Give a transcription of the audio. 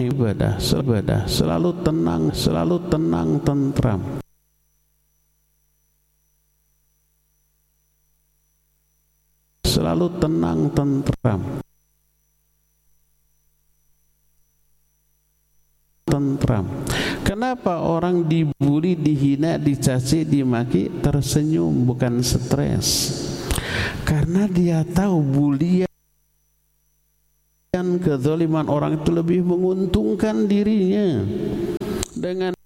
ibadah, selalu tenang, tentram. Selalu tenang, tentram. Kenapa orang dibully, dihina, dicaci, dimaki tersenyum, bukan stres? Karena dia tahu bulian, kezaliman orang itu lebih menguntungkan dirinya. Dengan